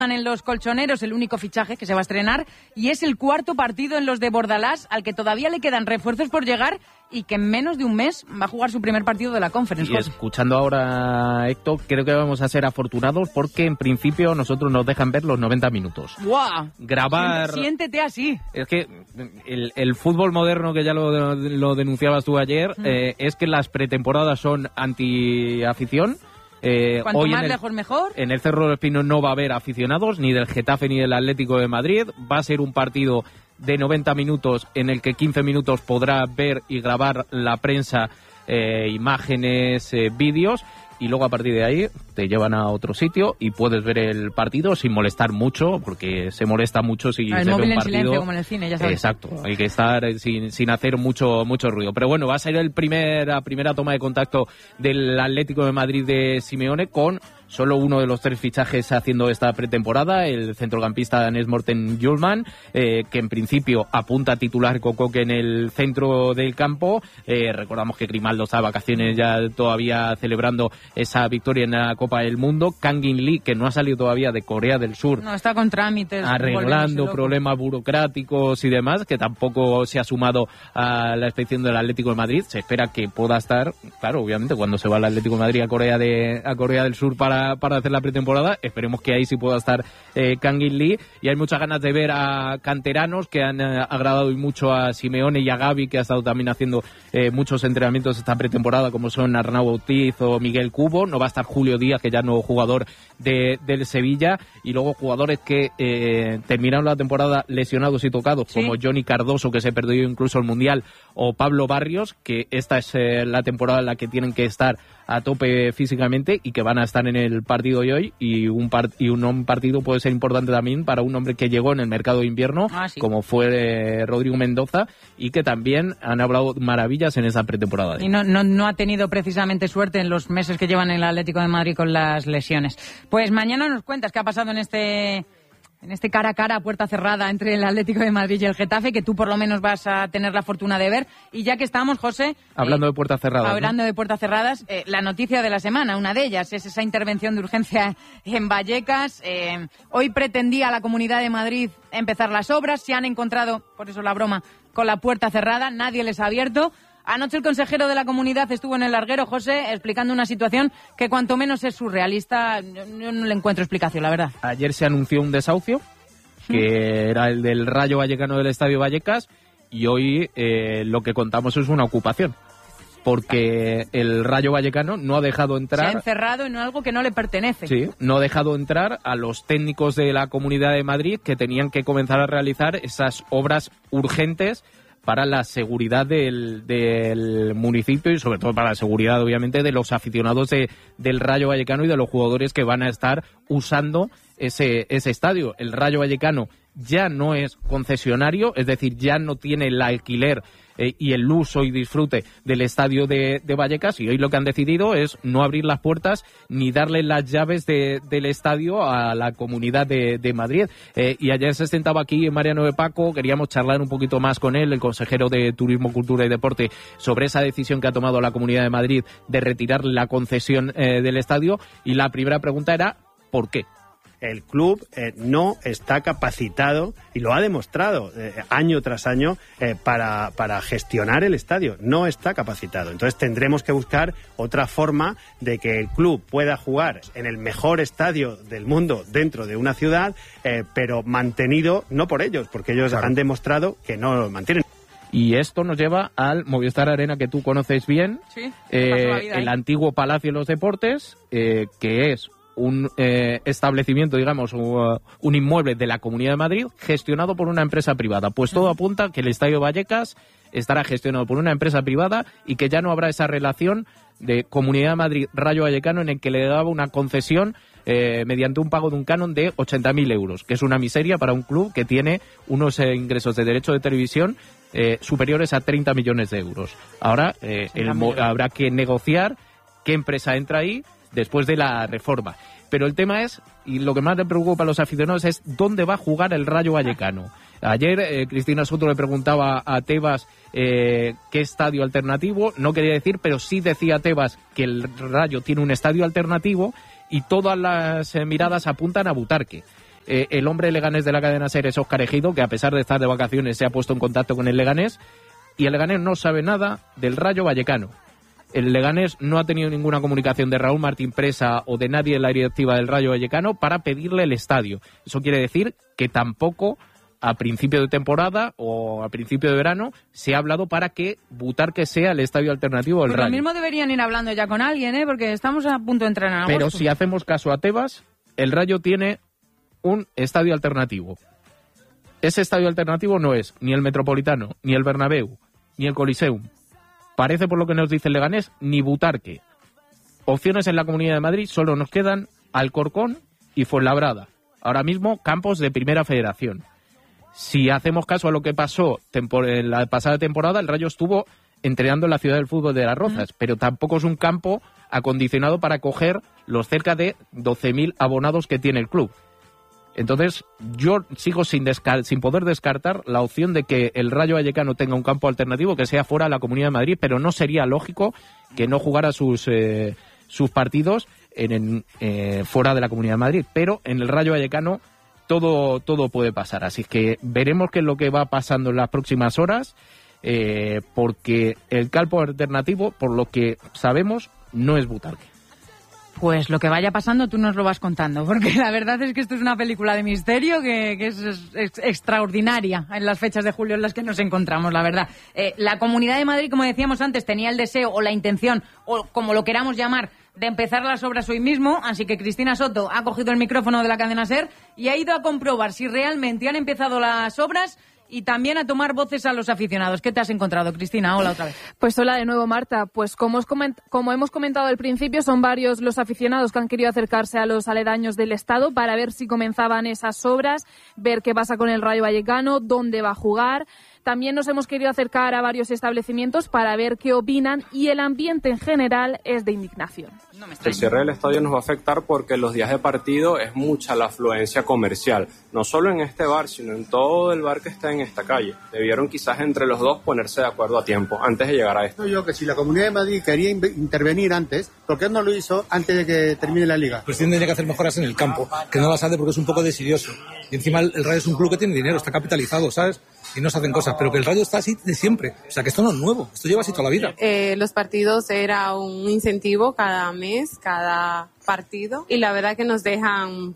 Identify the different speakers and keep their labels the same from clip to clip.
Speaker 1: en los colchoneros, el único fichaje que se va a estrenar, y es el cuarto partido en los de Bordalás, al que todavía le quedan refuerzos por llegar y que en menos de un mes va a jugar su primer partido de la Conference.
Speaker 2: Y escuchando ahora, Héctor, creo que vamos a ser afortunados porque en principio nosotros nos dejan ver los 90 minutos.
Speaker 1: ¡Guau!
Speaker 2: Grabar...
Speaker 1: Siéntete así.
Speaker 2: Es que el fútbol moderno, que ya lo denunciabas tú ayer, es que las pretemporadas son anti-afición.
Speaker 1: Cuanto
Speaker 2: hoy
Speaker 1: más lejos mejor.
Speaker 2: En el Cerro del Espino no va a haber aficionados, ni del Getafe ni del Atlético de Madrid. Va a ser un partido de 90 minutos en el que 15 minutos podrá ver y grabar la prensa, imágenes, vídeos, y luego a partir de ahí te llevan a otro sitio y puedes ver el partido sin molestar mucho, porque se molesta mucho si se ve un partido.
Speaker 1: En silencio, como en el cine, ya sabes.
Speaker 2: Exacto, hay que estar sin hacer mucho ruido. Pero bueno, va a ser la primera toma de contacto del Atlético de Madrid de Simeone con solo uno de los 3 fichajes haciendo esta pretemporada, el centrocampista danés Morten Hjulmand, que en principio apunta a titular con Koke en el centro del campo. Recordamos que Grimaldo está de vacaciones ya todavía celebrando esa victoria en la Copa del Mundo. Kangin Lee, que no ha salido todavía de Corea del Sur.
Speaker 1: No, está con trámites.
Speaker 2: Arreglando problemas burocráticos y demás, que tampoco se ha sumado a la expedición del Atlético de Madrid. Se espera que pueda estar, claro, obviamente, cuando se va el Atlético de Madrid a Corea del Sur para hacer la pretemporada. Esperemos que ahí sí pueda estar Kangin Lee. Y hay muchas ganas de ver a canteranos que han agradado mucho a Simeone y a Gavi, que ha estado también haciendo muchos entrenamientos esta pretemporada, como son Arnau Ortiz o Miguel Cubo. No va a estar Julio Díaz, que ya no jugador del Sevilla, y luego jugadores que terminaron la temporada lesionados y tocados, ¿sí?, como Johnny Cardoso, que se perdió incluso el Mundial, o Pablo Barrios, que esta es la temporada en la que tienen que estar a tope físicamente y que van a estar en el partido de hoy, y un partido puede ser importante también para un hombre que llegó en el mercado de invierno,
Speaker 1: sí,
Speaker 2: como fue Rodrigo Mendoza, y que también han hablado maravillas en esa pretemporada.
Speaker 1: Y no ha tenido precisamente suerte en los meses que llevan en el Atlético de Madrid con las lesiones. Pues mañana nos cuentas qué ha pasado en este cara a cara, puerta cerrada, entre el Atlético de Madrid y el Getafe, que tú por lo menos vas a tener la fortuna de ver. Y ya que estamos, José...
Speaker 2: Hablando de puertas cerradas.
Speaker 1: Hablando de puertas cerradas, la noticia de la semana, una de ellas, es esa intervención de urgencia en Vallecas. Hoy pretendía la Comunidad de Madrid empezar las obras, se han encontrado, por eso la broma, con la puerta cerrada, nadie les ha abierto. Anoche el consejero de la comunidad estuvo en el larguero, José, explicando una situación que cuanto menos es surrealista. Yo no le encuentro explicación, la verdad.
Speaker 2: Ayer se anunció un desahucio, que era el del Rayo Vallecano del Estadio Vallecas, y hoy lo que contamos es una ocupación, porque el Rayo Vallecano no ha dejado entrar...
Speaker 1: Se ha encerrado en algo que no le pertenece.
Speaker 2: Sí, no ha dejado entrar a los técnicos de la Comunidad de Madrid, que tenían que comenzar a realizar esas obras urgentes para la seguridad del municipio, y sobre todo para la seguridad, obviamente, de los aficionados del Rayo Vallecano y de los jugadores que van a estar usando ese estadio. El Rayo Vallecano ya no es concesionario, es decir, ya no tiene el alquiler y el uso y disfrute del estadio de Vallecas, y hoy lo que han decidido es no abrir las puertas ni darle las llaves del estadio a la Comunidad de Madrid. Y ayer se sentaba aquí Mariano de Paco, queríamos charlar un poquito más con él, el consejero de Turismo, Cultura y Deporte, sobre esa decisión que ha tomado la Comunidad de Madrid de retirar la concesión del estadio, y la primera pregunta era ¿por qué?
Speaker 3: El club no está capacitado, y lo ha demostrado año tras año, para gestionar el estadio. No está capacitado. Entonces tendremos que buscar otra forma de que el club pueda jugar en el mejor estadio del mundo dentro de una ciudad, pero mantenido no por ellos, porque ellos han demostrado que no lo mantienen.
Speaker 2: Y esto nos lleva al Movistar Arena, que tú conoces bien,
Speaker 1: sí,
Speaker 2: el antiguo Palacio de los Deportes, que es un establecimiento, digamos, un inmueble de la Comunidad de Madrid gestionado por una empresa privada. Pues todo apunta que el Estadio Vallecas estará gestionado por una empresa privada y que ya no habrá esa relación de Comunidad de Madrid-Rayo Vallecano, en el que le daba una concesión mediante un pago de un canon de 80.000 euros, que es una miseria para un club que tiene unos ingresos de derecho de televisión superiores a 30 millones de euros. Ahora habrá que negociar qué empresa entra ahí después de la reforma. Pero el tema es, y lo que más le preocupa a los aficionados, es dónde va a jugar el Rayo Vallecano. Ayer Cristina Soto le preguntaba a Tebas qué estadio alternativo. No quería decir, pero sí decía Tebas que el Rayo tiene un estadio alternativo, y todas las miradas apuntan a Butarque. el hombre Leganés de la cadena SER es Óscar Ejido, que a pesar de estar de vacaciones se ha puesto en contacto con el Leganés, y el Leganés no sabe nada del Rayo Vallecano. El Leganés no ha tenido ninguna comunicación de Raúl Martín Presa o de nadie en la directiva del Rayo Vallecano para pedirle el estadio. Eso quiere decir que tampoco a principio de temporada o a principio de verano se ha hablado para que Butarque sea el estadio alternativo del
Speaker 1: pues
Speaker 2: Rayo.
Speaker 1: Lo mismo deberían ir hablando ya con alguien, porque estamos a punto de entrar en agosto.
Speaker 2: Pero si hacemos caso a Tebas, el Rayo tiene un estadio alternativo. Ese estadio alternativo no es ni el Metropolitano, ni el Bernabéu, ni el Coliseum. Parece, por lo que nos dice el Leganés, ni Butarque. Opciones en la Comunidad de Madrid solo nos quedan Alcorcón y Fuenlabrada. Ahora mismo campos de Primera Federación. Si hacemos caso a lo que pasó en la pasada temporada, el Rayo estuvo entrenando en la Ciudad del Fútbol de Las Rozas, pero tampoco es un campo acondicionado para acoger los cerca de 12.000 abonados que tiene el club. Entonces, yo sigo sin poder descartar la opción de que el Rayo Vallecano tenga un campo alternativo que sea fuera de la Comunidad de Madrid, pero no sería lógico que no jugara sus partidos fuera de la Comunidad de Madrid. Pero en el Rayo Vallecano todo puede pasar, así que veremos qué es lo que va pasando en las próximas horas, porque el campo alternativo, por lo que sabemos, no es Butarque.
Speaker 1: Pues lo que vaya pasando tú nos lo vas contando, porque la verdad es que esto es una película de misterio que es extraordinaria en las fechas de julio en las que nos encontramos, la verdad. La Comunidad de Madrid, como decíamos antes, tenía el deseo o la intención, o como lo queramos llamar, de empezar las obras hoy mismo, así que Cristina Soto ha cogido el micrófono de la cadena SER y ha ido a comprobar si realmente han empezado las obras y también a tomar voces a los aficionados. ¿Qué te has encontrado, Cristina? Hola otra vez.
Speaker 4: Pues hola de nuevo, Marta. Pues como hemos comentado al principio, son varios los aficionados que han querido acercarse a los aledaños del Estado para ver si comenzaban esas obras, ver qué pasa con el Rayo Vallecano, dónde va a jugar. También nos hemos querido acercar a varios establecimientos para ver qué opinan y el ambiente en general es de indignación.
Speaker 5: El cierre del estadio nos va a afectar porque los días de partido es mucha la afluencia comercial, no solo en este bar, sino en todo el bar que está en esta calle. Debieron quizás entre los dos ponerse de acuerdo a tiempo, antes de llegar a esto.
Speaker 6: Yo que si la Comunidad de Madrid quería intervenir antes, ¿por qué no lo hizo antes de que termine la Liga?
Speaker 7: Pues tendría que hacer mejoras en el campo, que no las hace porque es un poco desidioso. Y encima el Rayo es un club que tiene dinero, está capitalizado, ¿sabes? Y no se hacen cosas, pero que el Rayo está así de siempre. O sea, que esto no es nuevo, esto lleva así toda la vida.
Speaker 8: Los partidos era un incentivo cada mes, cada partido, y la verdad que nos dejan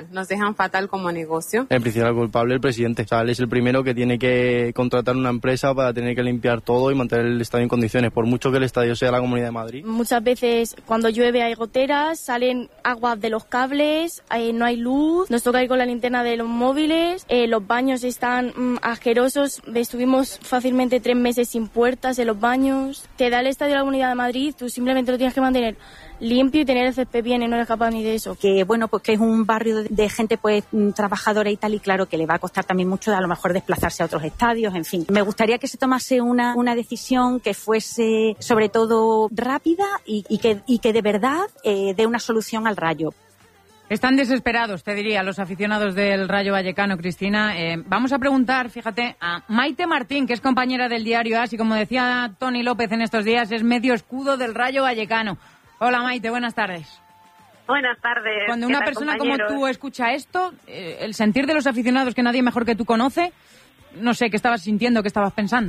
Speaker 8: fatal como negocio.
Speaker 9: El principal culpable es el presidente. O sea, él es el primero que tiene que contratar una empresa para tener que limpiar todo y mantener el estadio en condiciones, por mucho que el estadio sea la Comunidad de Madrid.
Speaker 10: Muchas veces cuando llueve hay goteras, salen aguas de los cables, no hay luz, nos toca ir con la linterna de los móviles, los baños están asquerosos, estuvimos fácilmente 3 meses sin puertas en los baños. Te da el estadio de la Comunidad de Madrid, tú simplemente lo tienes que mantener limpio y tener el césped bien y no eres capaz ni de eso.
Speaker 11: Que bueno, pues que es un barrio de gente pues trabajadora y tal, y claro que le va a costar también mucho a lo mejor desplazarse a otros estadios, en fin. Me gustaría que se tomase una decisión que fuese sobre todo rápida y que de verdad dé una solución al Rayo.
Speaker 1: Están desesperados, te diría, los aficionados del Rayo Vallecano, Cristina. Vamos a preguntar, fíjate, a Maite Martín, que es compañera del diario AS y como decía Tony López en estos días, es medio escudo del Rayo Vallecano. Hola Maite, buenas tardes.
Speaker 12: Buenas tardes.
Speaker 1: Cuando una persona como tú escucha esto, el sentir de los aficionados que nadie mejor que tú conoce, no sé, ¿qué estabas sintiendo, qué estabas pensando?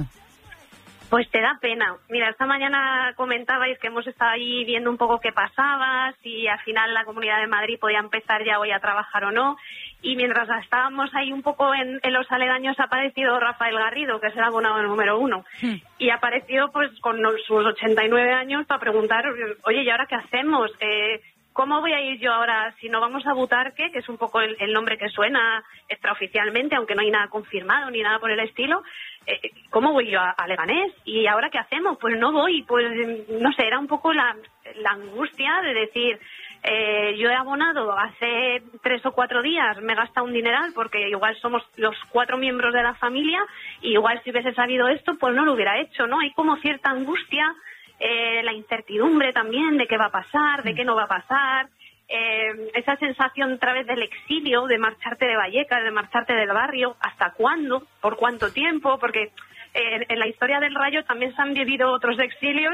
Speaker 12: Pues te da pena. Mira, esta mañana comentabais que hemos estado ahí viendo un poco qué pasaba, si al final la Comunidad de Madrid podía empezar ya hoy a trabajar o no. Y mientras estábamos ahí un poco en los aledaños, ha aparecido Rafael Garrido, que es el abonado número 1. Y apareció pues con sus 89 años para preguntar, oye, ¿y ahora qué hacemos? ¿Cómo voy a ir yo ahora si no vamos a Butarque, que es un poco el nombre que suena extraoficialmente, aunque no hay nada confirmado ni nada por el estilo? ¿Cómo voy yo a Leganés? ¿Y ahora qué hacemos? Pues no voy. Pues no sé, era un poco la angustia de decir, yo he abonado hace 3 o 4 días, me he gastado un dineral porque igual somos los 4 miembros de la familia y igual si hubiese sabido esto, pues no lo hubiera hecho, ¿no? Hay como cierta angustia, la incertidumbre también de qué va a pasar, de qué no va a pasar, esa sensación a través del exilio, de marcharte de Vallecas, de marcharte del barrio, ¿hasta cuándo? ¿Por cuánto tiempo? Porque en la historia del Rayo también se han vivido otros exilios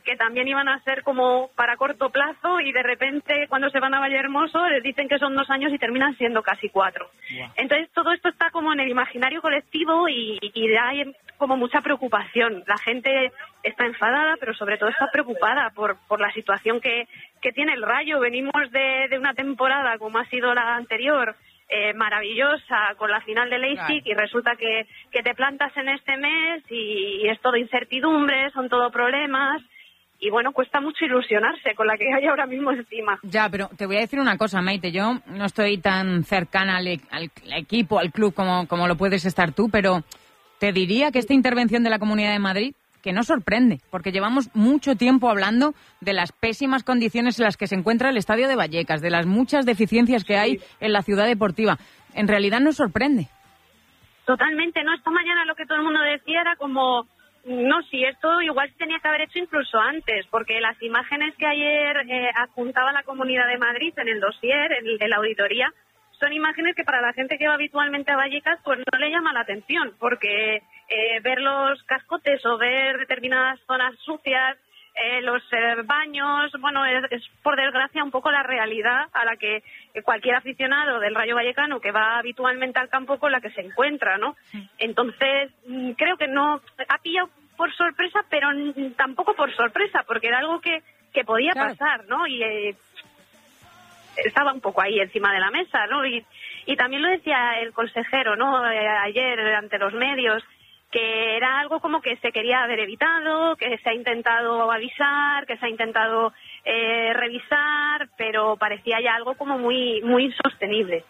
Speaker 12: que también iban a ser como para corto plazo, y de repente cuando se van a Vallehermoso les dicen que son 2 años y terminan siendo casi 4. Wow. Entonces todo esto está como en el imaginario colectivo y hay como mucha preocupación. La gente está enfadada, pero sobre todo está preocupada por la situación que tiene el Rayo. Venimos de una temporada como ha sido la anterior, maravillosa, con la final de Leipzig, y resulta que te plantas en este mes y es todo incertidumbre, son todo problemas. Y bueno, cuesta mucho ilusionarse con la que hay ahora mismo encima.
Speaker 1: Ya, pero te voy a decir una cosa, Maite. Yo no estoy tan cercana al equipo, al club, como lo puedes estar tú, pero te diría que esta intervención de la Comunidad de Madrid, que no sorprende, porque llevamos mucho tiempo hablando de las pésimas condiciones en las que se encuentra el estadio de Vallecas, de las muchas deficiencias que hay en la ciudad deportiva. En realidad no sorprende.
Speaker 12: Totalmente, ¿no? Esta mañana lo que todo el mundo decía era como... No, sí, esto igual se tenía que haber hecho incluso antes, porque las imágenes que ayer adjuntaba la Comunidad de Madrid en el dossier, en la auditoría, son imágenes que para la gente que va habitualmente a Vallecas pues no le llama la atención, porque ver los cascotes o ver determinadas zonas sucias, los baños, bueno, es por desgracia un poco la realidad a la que cualquier aficionado del Rayo Vallecano que va habitualmente al campo con la que se encuentra, ¿no? Entonces, creo que no ha pillado por sorpresa, pero tampoco por sorpresa, porque era algo que podía pasar, ¿no? Y estaba un poco ahí encima de la mesa, ¿no? Y también lo decía el consejero, ¿no? Ayer ante los medios, que era algo como que se quería haber evitado, que se ha intentado avisar, que se ha intentado revisar, pero parecía ya algo como muy insostenible.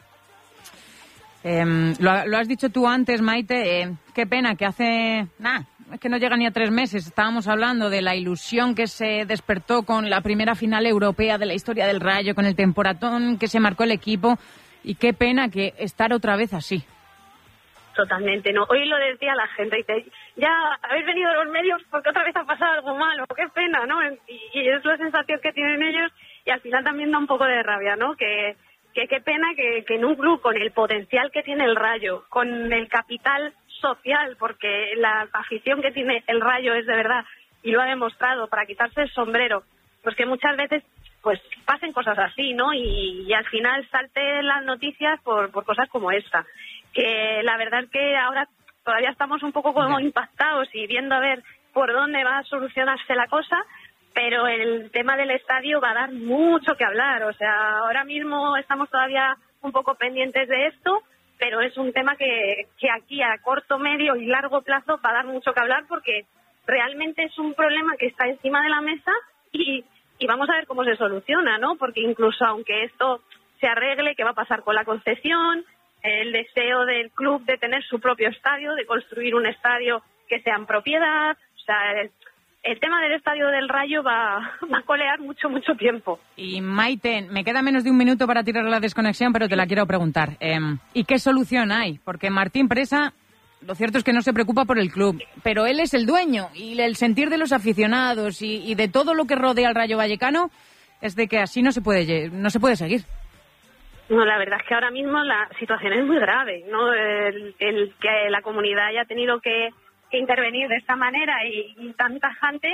Speaker 1: Lo has dicho tú antes, Maite, qué pena que hace... es que no llega ni a 3 meses. Estábamos hablando de la ilusión que se despertó con la primera final europea de la historia del Rayo, con el temporatón que se marcó el equipo, y qué pena que estar otra vez así.
Speaker 12: Totalmente, ¿no? Hoy lo decía la gente, dice, ya habéis venido a los medios porque otra vez ha pasado algo malo, qué pena, ¿no? Y es la sensación que tienen ellos, y al final también da un poco de rabia, ¿no? Que qué pena que en un club con el potencial que tiene el Rayo, con el capital social, porque la afición que tiene el Rayo es de verdad, y lo ha demostrado, para quitarse el sombrero, pues que muchas veces pues pasen cosas así, ¿no? Y al final salten las noticias por cosas como esta. Que la verdad es que ahora todavía estamos un poco como impactados y viendo a ver por dónde va a solucionarse la cosa, pero el tema del estadio va a dar mucho que hablar. O sea, ahora mismo estamos todavía un poco pendientes de esto, pero es un tema que aquí a corto, medio y largo plazo va a dar mucho que hablar, porque realmente es un problema que está encima de la mesa y vamos a ver cómo se soluciona, ¿no? Porque incluso aunque esto se arregle, ¿qué va a pasar con la concesión? El deseo del club de tener su propio estadio, de construir un estadio que sea en propiedad. O sea, el tema del estadio del Rayo va a colear mucho tiempo.
Speaker 1: Y Maite, me queda menos de un minuto para tirar la desconexión, pero te la quiero preguntar. ¿Y qué solución hay? Porque Martín Presa, lo cierto es que no se preocupa por el club, pero él es el dueño, y el sentir de los aficionados y de todo lo que rodea al Rayo Vallecano es de que así no se puede seguir.
Speaker 12: No, la verdad es que ahora mismo la situación es muy grave, ¿no? El que la comunidad haya tenido que intervenir de esta manera y tan tajante,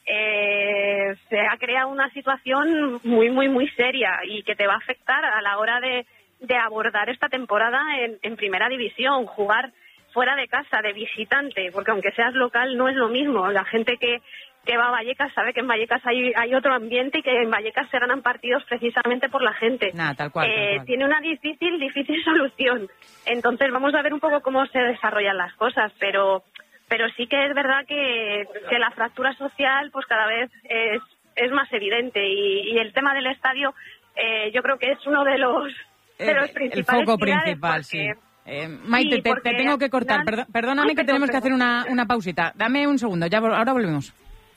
Speaker 12: se ha creado una situación muy seria y que te va a afectar a la hora de abordar esta temporada en primera división, jugar fuera de casa, de visitante, porque aunque seas local no es lo mismo. La gente que va a Vallecas sabe que en Vallecas hay otro ambiente y que en Vallecas se ganan partidos precisamente por la gente.
Speaker 1: Tal cual.
Speaker 12: Tiene una difícil solución. Entonces vamos a ver un poco cómo se desarrollan las cosas, pero sí que es verdad que la fractura social pues cada vez es más evidente, y el tema del estadio yo creo que es uno de los principales.
Speaker 1: El foco principal, sí. Maite, te tengo que cortar. Perdóname que tenemos que hacer una pausita. Dame un segundo, ahora volvemos.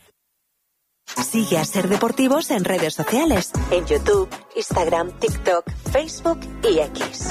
Speaker 13: Sigue a Ser Deportivos en redes sociales, en YouTube, Instagram, TikTok, Facebook y X.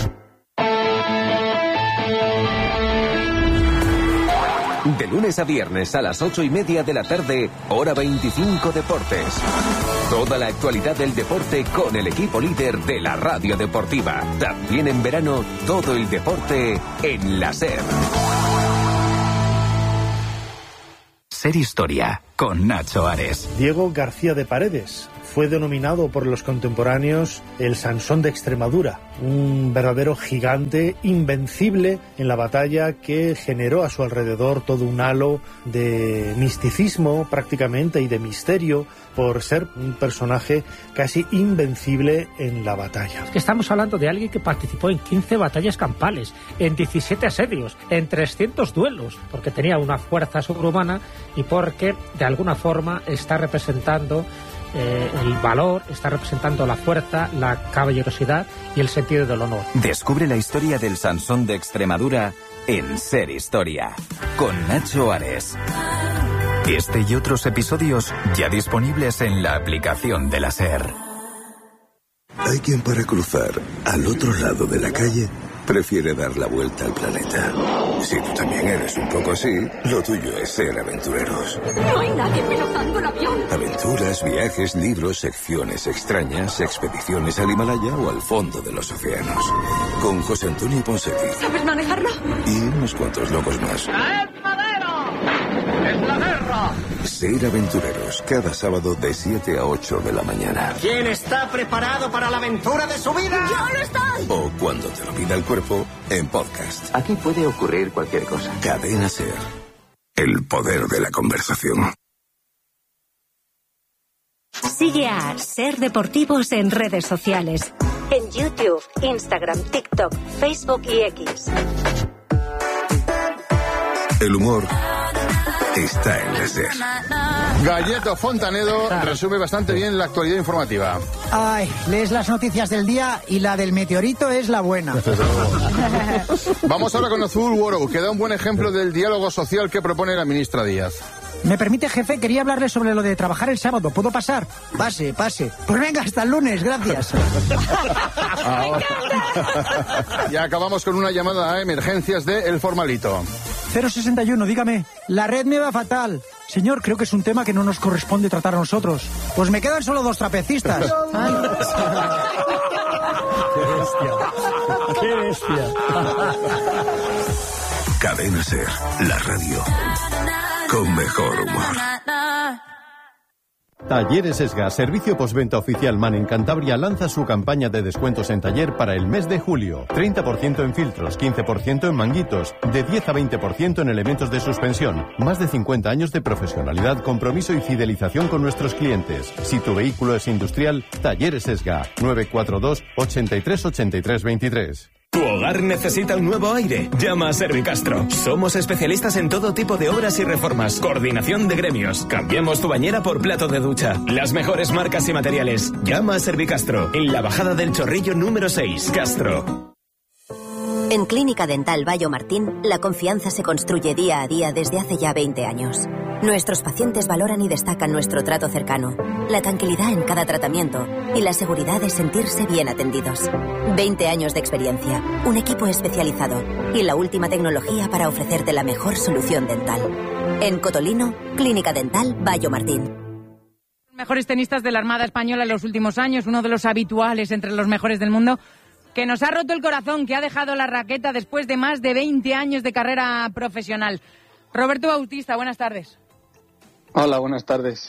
Speaker 14: De lunes a viernes a las 8:30 de la tarde, hora 25 Deportes. Toda la actualidad del deporte con el equipo líder de la radio deportiva. También en verano, todo el deporte en la SER.
Speaker 15: Ser Historia, con Nacho Ares.
Speaker 16: Diego García de Paredes fue denominado por los contemporáneos el Sansón de Extremadura, un verdadero gigante invencible en la batalla que generó a su alrededor todo un halo de misticismo prácticamente y de misterio por ser un personaje casi invencible en la batalla.
Speaker 17: Estamos hablando de alguien que participó en 15 batallas campales, en 17 asedios, en 300 duelos, porque tenía una fuerza sobrehumana y porque de alguna forma está representando el valor, está representando la fuerza, la caballerosidad y el sentido del honor.
Speaker 15: Descubre la historia del Sansón de Extremadura en Ser Historia, con Nacho Ares. Este y otros episodios ya disponibles en la aplicación de la SER.
Speaker 18: Hay quien para cruzar al otro lado de la calle prefiere dar la vuelta al planeta. Si tú también eres un poco así, lo tuyo es ser aventureros.
Speaker 19: No hay nadie pilotando el avión.
Speaker 18: Aventuras, viajes, libros, secciones extrañas, expediciones al Himalaya o al fondo de los océanos. Con José Antonio Ponseti.
Speaker 19: ¿Sabes manejarlo?
Speaker 18: Y unos cuantos locos más.
Speaker 19: ¡Es Madero! ¡Es la guerra!
Speaker 18: Ser aventureros, cada sábado de 7 a 8 de la mañana.
Speaker 20: ¿Quién está preparado para la aventura de su vida?
Speaker 19: ¡Yo lo estoy!
Speaker 18: O cuando te lo pida el cuerpo, en podcast.
Speaker 21: Aquí puede ocurrir cualquier cosa.
Speaker 18: Cadena SER. El poder de la conversación.
Speaker 13: Sigue a Ser Deportivos en redes sociales. En YouTube, Instagram, TikTok, Facebook y X.
Speaker 18: El humor está en la SER.
Speaker 22: Galleto Fontanedo resume bastante bien la actualidad informativa.
Speaker 23: Ay, lees las noticias del día y la del meteorito es la buena.
Speaker 22: Vamos ahora con Azul World, que da un buen ejemplo del diálogo social que propone la ministra Díaz.
Speaker 23: ¿Me permite, jefe? Quería hablarle sobre lo de trabajar el sábado. ¿Puedo pasar? Pase. Pues venga, hasta el lunes, gracias.
Speaker 22: Ya acabamos con una llamada a emergencias de El Formalito.
Speaker 23: 061, dígame. La red me va fatal. Señor, creo que es un tema que no nos corresponde tratar a nosotros. Pues me quedan solo 2 trapecistas.
Speaker 22: ¡Qué bestia!
Speaker 18: Cadena SER, la radio con mejor humor.
Speaker 24: Talleres Esga, servicio postventa oficial MAN en Cantabria, lanza su campaña de descuentos en taller para el mes de julio. 30% en filtros, 15% en manguitos, de 10 a 20% en elementos de suspensión. Más de 50 años de profesionalidad, compromiso y fidelización con nuestros clientes. Si tu vehículo es industrial, Talleres Esga, 942 83 83 23.
Speaker 25: ¿Tu hogar necesita un nuevo aire? Llama a Servicastro. Somos especialistas en todo tipo de obras y reformas. Coordinación de gremios. Cambiamos tu bañera por plato de ducha. Las mejores marcas y materiales. Llama a Servicastro. En la bajada del Chorrillo número 6. Castro.
Speaker 26: En Clínica Dental Bayo Martín, la confianza se construye día a día desde hace ya 20 años. Nuestros pacientes valoran y destacan nuestro trato cercano, la tranquilidad en cada tratamiento y la seguridad de sentirse bien atendidos. 20 años de experiencia, un equipo especializado y la última tecnología para ofrecerte la mejor solución dental. En Cotolino, Clínica Dental Bayo Martín.
Speaker 1: Los mejores tenistas de la Armada Española en los últimos años, uno de los habituales entre los mejores del mundo, que nos ha roto el corazón, que ha dejado la raqueta después de más de 20 años de carrera profesional. Roberto Bautista, buenas tardes.
Speaker 27: Hola, buenas tardes.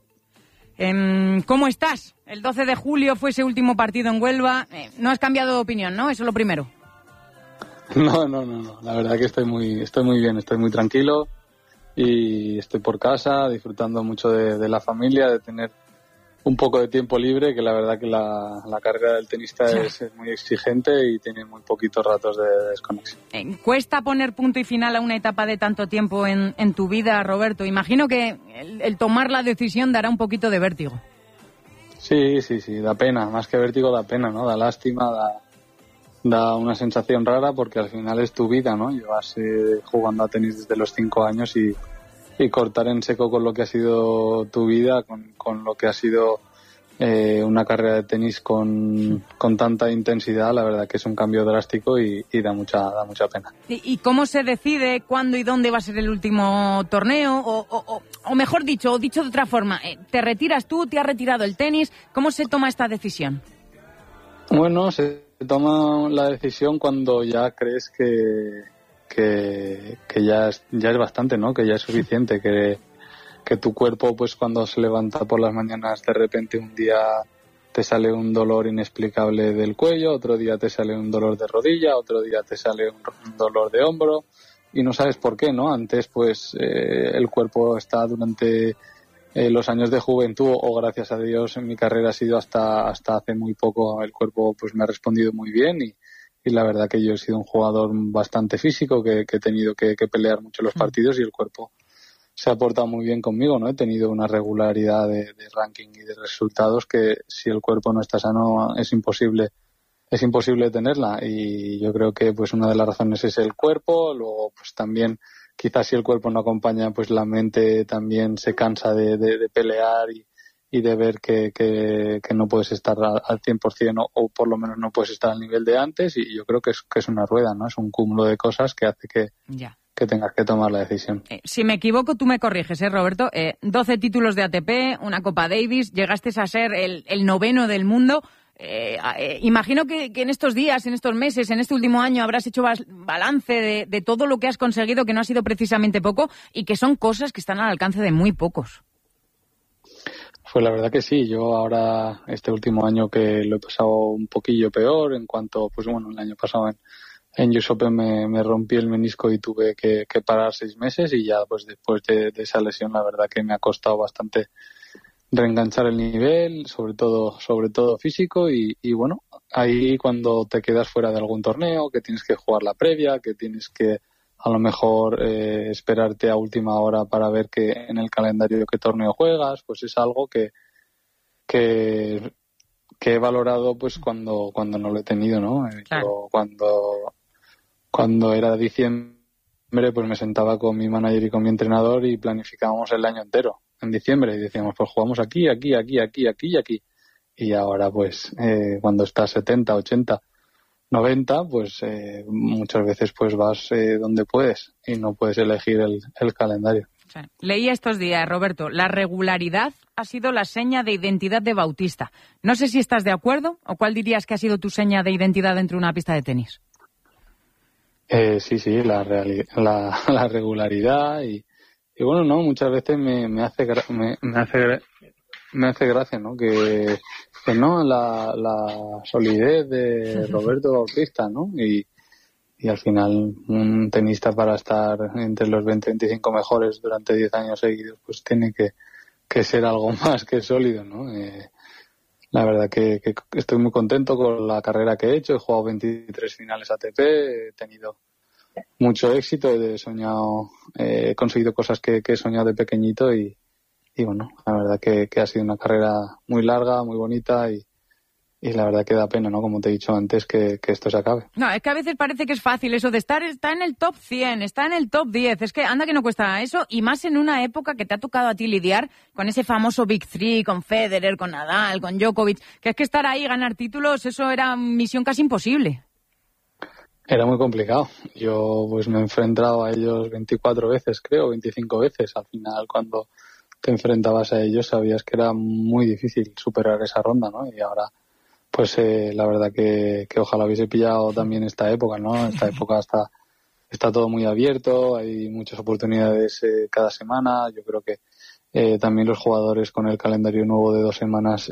Speaker 1: ¿Cómo estás? El 12 de julio fue ese último partido en Huelva. No has cambiado de opinión, ¿no? Eso es lo primero.
Speaker 27: No. La verdad que estoy muy bien, estoy muy tranquilo y estoy por casa disfrutando mucho de la familia, de tener un poco de tiempo libre, que la verdad que la carrera del tenista es muy exigente y tiene muy poquitos ratos de desconexión.
Speaker 1: ¿Cuesta poner punto y final a una etapa de tanto tiempo en tu vida, Roberto? Imagino que el tomar la decisión dará un poquito de vértigo.
Speaker 27: Sí, da pena, más que vértigo da pena, ¿no? Da lástima, da una sensación rara porque al final es tu vida, ¿no? Llevas jugando a tenis desde los 5 años y cortar en seco con lo que ha sido tu vida, con lo que ha sido una carrera de tenis con tanta intensidad, la verdad que es un cambio drástico y da mucha pena.
Speaker 1: ¿Y cómo se decide cuándo y dónde va a ser el último torneo? O mejor dicho de otra forma, ¿te retiras tú? ¿Te ha retirado el tenis? ¿Cómo se toma esta decisión?
Speaker 27: Bueno, se toma la decisión cuando ya crees que ya es bastante, ¿no? Que ya es suficiente, que que tu cuerpo, pues cuando se levanta por las mañanas, de repente un día te sale un dolor inexplicable del cuello, otro día te sale un dolor de rodilla, otro día te sale un dolor de hombro y no sabes por qué, ¿no? Antes, pues el cuerpo está durante los años de juventud, o gracias a Dios en mi carrera ha sido hasta hace muy poco, el cuerpo pues me ha respondido muy bien y la verdad que yo he sido un jugador bastante físico, que he tenido que pelear mucho los partidos y el cuerpo se ha portado muy bien conmigo, ¿no? He tenido una regularidad de ranking y de resultados que si el cuerpo no está sano es imposible tenerla, y yo creo que pues una de las razones es el cuerpo. Luego pues también quizás si el cuerpo no acompaña, pues la mente también se cansa de pelear y de ver que no puedes estar al 100% o por lo menos no puedes estar al nivel de antes, y yo creo que es una rueda, ¿no? Es un cúmulo de cosas que hace que tengas que tomar la decisión.
Speaker 1: Si me equivoco, tú me corriges, Roberto. 12 títulos de ATP, una Copa Davis, llegaste a ser el 9º del mundo. Imagino que en estos días, en estos meses, en este último año habrás hecho balance de todo lo que has conseguido, que no ha sido precisamente poco y que son cosas que están al alcance de muy pocos.
Speaker 27: Pues la verdad que sí. Yo ahora, este último año que lo he pasado un poquillo peor en cuanto, pues bueno, el año pasado en US Open me rompí el menisco y tuve que parar 6 meses, y ya pues después de esa lesión la verdad que me ha costado bastante reenganchar el nivel, sobre todo físico, y bueno, ahí cuando te quedas fuera de algún torneo, que tienes que jugar la previa, que tienes que a lo mejor esperarte a última hora para ver que en el calendario qué torneo juegas, pues es algo que he valorado pues cuando no lo he tenido, ¿no? Claro. Yo cuando era diciembre pues me sentaba con mi manager y con mi entrenador y planificábamos el año entero en diciembre y decíamos pues jugamos aquí, aquí, aquí, aquí, aquí y aquí. Y ahora pues cuando estás 70, 80, 90 pues muchas veces pues vas donde puedes y no puedes elegir el calendario.
Speaker 1: Sí. Leía estos días, Roberto, la regularidad ha sido la seña de identidad de Bautista. No sé si estás de acuerdo o cuál dirías que ha sido tu seña de identidad dentro de una pista de tenis.
Speaker 27: Sí, la regularidad y bueno, no, muchas veces me hace gracia, ¿no? Que no la solidez de Roberto Bautista, ¿no? Y al final un tenista para estar entre los 20-25 mejores durante 10 años seguidos pues tiene que ser algo más que sólido, ¿no? La verdad que estoy muy contento con la carrera que he hecho. He jugado 23 finales ATP, he tenido mucho éxito, he conseguido cosas que he soñado de pequeñito y bueno, la verdad que ha sido una carrera muy larga, muy bonita y la verdad que da pena, ¿no? Como te he dicho antes, que esto se acabe.
Speaker 1: No, es que a veces parece que es fácil eso de está en el top 100, está en el top 10. Es que anda que no cuesta eso, y más en una época que te ha tocado a ti lidiar con ese famoso Big Three, con Federer, con Nadal, con Djokovic, que es que estar ahí y ganar títulos, eso era misión casi imposible.
Speaker 27: Era muy complicado. Yo pues me he enfrentado a ellos 24 veces, creo, 25 veces. Al final, cuando te enfrentabas a ellos, sabías que era muy difícil superar esa ronda, ¿no? Y ahora pues la verdad que ojalá hubiese pillado también esta época, ¿no? Esta época está todo muy abierto, hay muchas oportunidades cada semana. Yo creo que también los jugadores con el calendario nuevo de 2 semanas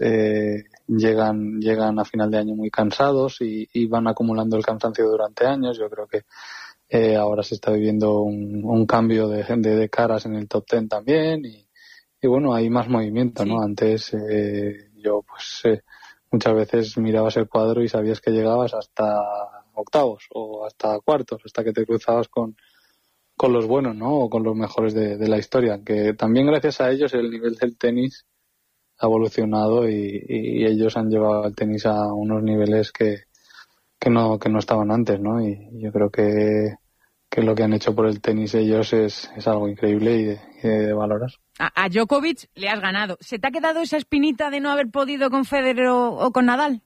Speaker 27: llegan a final de año muy cansados y van acumulando el cansancio durante años. Yo creo que ahora se está viviendo un cambio de caras en el top 10 también y bueno, hay más movimiento, ¿no? Antes yo pues muchas veces mirabas el cuadro y sabías que llegabas hasta octavos o hasta cuartos, hasta que te cruzabas con los buenos, ¿no? O con los mejores de la historia, que también gracias a ellos el nivel del tenis ha evolucionado y ellos han llevado el tenis a unos niveles que no estaban antes, ¿no? Y yo creo que lo que han hecho por el tenis ellos es algo increíble y de valorar.
Speaker 1: A Djokovic le has ganado. ¿Se te ha quedado esa espinita de no haber podido con Federer o con Nadal?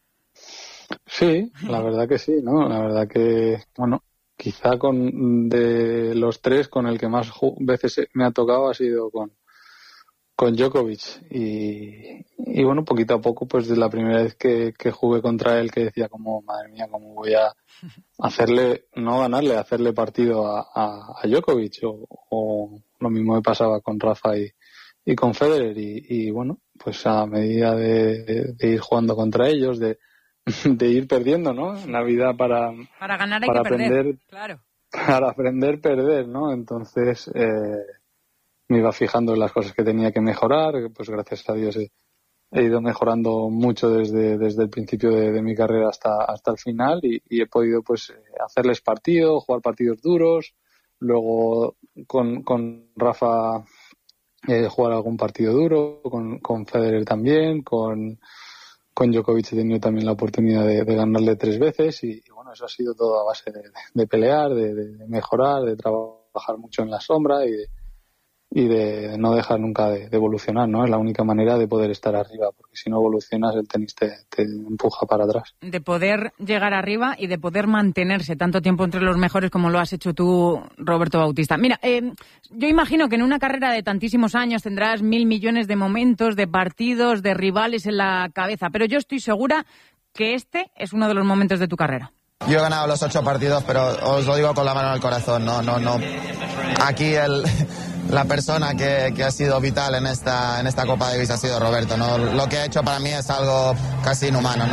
Speaker 27: Sí, la verdad que sí, ¿no? La verdad que, bueno, quizá de los 3 con el que más veces me ha tocado ha sido Djokovic y bueno, poquito a poco, pues de la primera vez que jugué contra él, que decía como, madre mía, cómo voy a hacerle, no ganarle, hacerle partido a Djokovic, o lo mismo me pasaba con Rafa y con Federer, y bueno, pues a medida de ir jugando contra ellos, de ir perdiendo, ¿no? En la vida para
Speaker 1: ganar hay
Speaker 27: para
Speaker 1: que
Speaker 27: aprender,
Speaker 1: perder, claro.
Speaker 27: Para aprender perder, ¿no? Entonces me iba fijando en las cosas que tenía que mejorar, pues gracias a Dios he ido mejorando mucho desde el principio de mi carrera hasta el final, y he podido pues hacerles partido, jugar partidos duros, luego con Rafa jugar algún partido duro, con Federer también, con Djokovic he tenido también la oportunidad de ganarle 3 veces, y bueno, eso ha sido todo a base de pelear, de mejorar, de trabajar mucho en la sombra y de no dejar nunca de evolucionar, ¿no? Es la única manera de poder estar arriba, porque si no evolucionas el tenis te empuja para atrás.
Speaker 1: De poder llegar arriba y de poder mantenerse tanto tiempo entre los mejores como lo has hecho tú, Roberto Bautista. Mira, yo imagino que en una carrera de tantísimos años tendrás 1.000 millones de momentos, de partidos, de rivales en la cabeza, pero yo estoy segura que este es uno de los momentos de tu carrera.
Speaker 2: Yo he ganado los 8 partidos, pero os lo digo con la mano en el corazón, no. Aquí la persona que ha sido vital en esta Copa Davis ha sido Roberto, ¿no? Lo que ha hecho para mí es algo casi inhumano,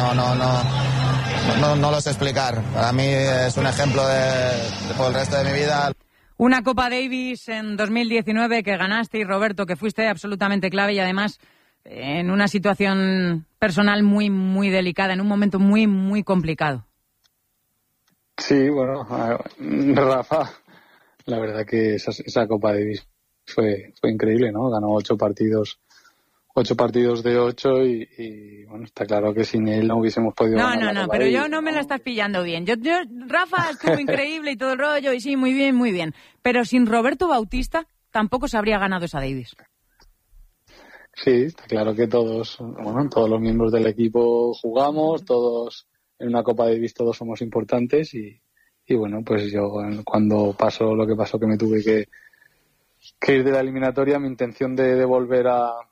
Speaker 2: no lo sé explicar. Para mí es un ejemplo por el resto de mi vida.
Speaker 1: Una Copa Davis en 2019 que ganaste, y Roberto, que fuiste absolutamente clave, y además en una situación personal muy, muy delicada, en un momento muy, muy complicado.
Speaker 27: Sí, bueno, Rafa, la verdad que esa Copa Davis fue increíble, ¿no? Ganó 8 partidos de 8 y bueno, está claro que sin él no hubiésemos podido ganar.
Speaker 1: No, pero yo no me la estás pillando bien. Rafa estuvo increíble y todo el rollo, y sí, muy bien. Pero sin Roberto Bautista tampoco se habría ganado esa Davis.
Speaker 27: Sí, está claro que todos los miembros del equipo jugamos, todos en una Copa Davis todos somos importantes, y bueno, pues yo cuando pasó lo que pasó, que me tuve que ir de la eliminatoria, mi intención de volver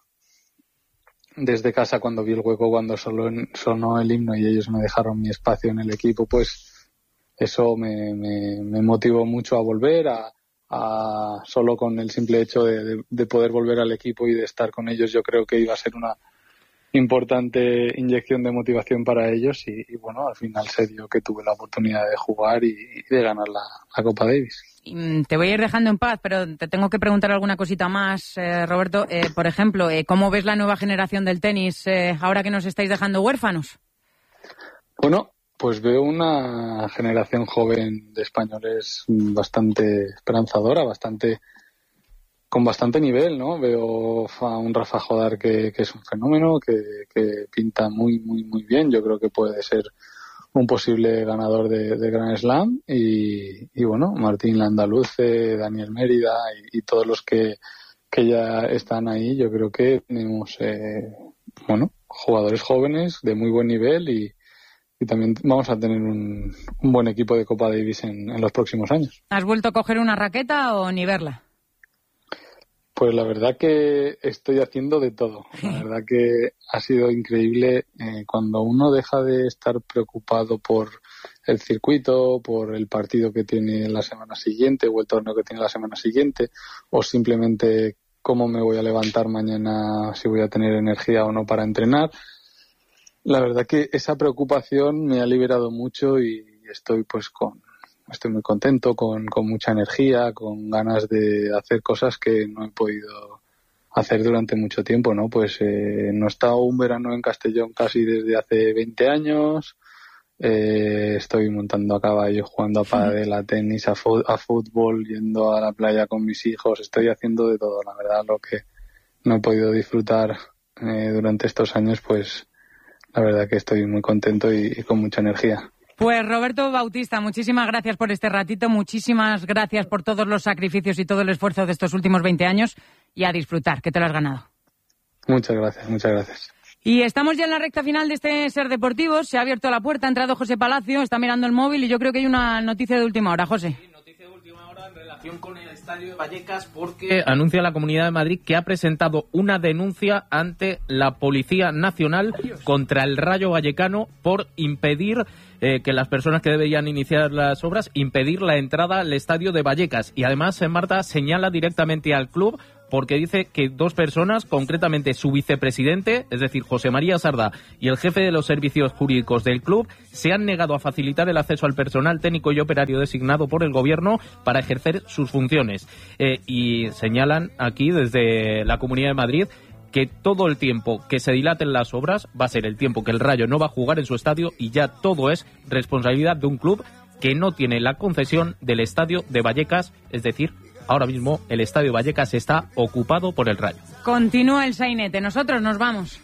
Speaker 27: desde casa, cuando vi el hueco, cuando sonó el himno y ellos me dejaron mi espacio en el equipo, pues eso me motivó mucho a volver, solo con el simple hecho de poder volver al equipo y de estar con ellos. Yo creo que iba a ser una importante inyección de motivación para ellos, y bueno, al final se dio que tuve la oportunidad de jugar y de ganar la Copa Davis.
Speaker 1: Te voy a ir dejando en paz, pero te tengo que preguntar alguna cosita más, Roberto. Por ejemplo, ¿cómo ves la nueva generación del tenis ahora que nos estáis dejando huérfanos?
Speaker 27: Bueno, pues veo una generación joven de españoles bastante esperanzadora, con bastante nivel, ¿no? Veo a un Rafa Jodar que es un fenómeno, que pinta muy, muy, muy bien. Yo creo que puede ser un posible ganador de Grand Slam, y bueno, Martín Landaluce, Daniel Mérida y todos los que ya están ahí. Yo creo que tenemos jugadores jóvenes de muy buen nivel, y también vamos a tener un buen equipo de Copa Davis en los próximos años.
Speaker 1: ¿Has vuelto a coger una raqueta o ni verla?
Speaker 27: Pues la verdad que estoy haciendo de todo. La verdad que ha sido increíble cuando uno deja de estar preocupado por el circuito, por el partido que tiene la semana siguiente o el torneo que tiene la semana siguiente, o simplemente cómo me voy a levantar mañana, si voy a tener energía o no para entrenar. La verdad que esa preocupación me ha liberado mucho, y estoy muy contento, con mucha energía, con ganas de hacer cosas que no he podido hacer durante mucho tiempo, ¿no? Pues no he estado un verano en Castellón casi desde hace 20 años. Estoy montando a caballo, jugando a pádel, a tenis, a fútbol, yendo a la playa con mis hijos. Estoy haciendo de todo, la verdad. Lo que no he podido disfrutar durante estos años, pues la verdad que estoy muy contento y con mucha energía.
Speaker 1: Pues Roberto Bautista, muchísimas gracias por este ratito, muchísimas gracias por todos los sacrificios y todo el esfuerzo de estos últimos 20 años, y a disfrutar, que te lo has ganado.
Speaker 27: Muchas gracias.
Speaker 1: Y estamos ya en la recta final de este Ser Deportivos. Se ha abierto la puerta, ha entrado José Palacio, está mirando el móvil, y yo creo que hay una noticia de última hora. José.
Speaker 3: Sí, noticia de última hora en relación con el estadio de Vallecas porque anuncia la Comunidad de Madrid que ha presentado una denuncia ante la Policía Nacional contra el Rayo Vallecano por impedir que las personas que deberían iniciar las obras, impedir la entrada al estadio de Vallecas. Y además, Marta señala directamente al club porque dice que dos personas, concretamente su vicepresidente, es decir, José María Sardá, y el jefe de los servicios jurídicos del club, se han negado a facilitar el acceso al personal técnico y operario designado por el gobierno para ejercer sus funciones. Y señalan aquí, desde la Comunidad de Madrid, que todo el tiempo que se dilaten las obras va a ser el tiempo que el Rayo no va a jugar en su estadio, y ya todo es responsabilidad de un club que no tiene la concesión del estadio de Vallecas, es decir, ahora mismo el estadio Vallecas está ocupado por el Rayo.
Speaker 1: Continúa el sainete, nosotros nos vamos.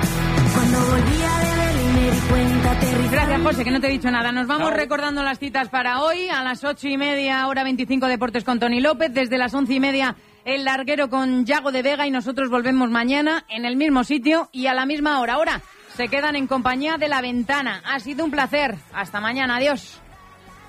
Speaker 1: Gracias, José, que no te he dicho nada. Nos vamos recordando las citas para hoy. A las 8:30, hora 25, Deportes con Toni López. Desde las 11:30, El Larguero con Yago de Vega. Y nosotros volvemos mañana en el mismo sitio y a la misma hora. Ahora se quedan en compañía de La Ventana. Ha sido un placer. Hasta mañana. Adiós.